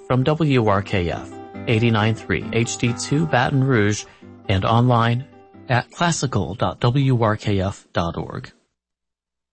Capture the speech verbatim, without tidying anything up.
from W R K F eighty-nine point three H D two Baton Rouge and online at classical dot w r k f dot org.